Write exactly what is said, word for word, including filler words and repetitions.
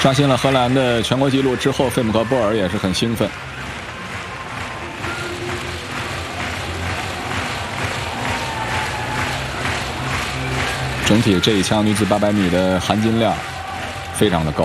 刷新了荷兰的全国纪录之后，费姆和波尔也是很兴奋。整体这一枪女子八百米的含金量非常的高。